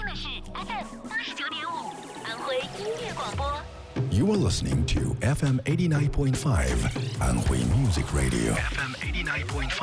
的是 FM 89.5安徽音乐广播。 You are listening to FM 89.5 Anhui Music Radio. FM 89.5.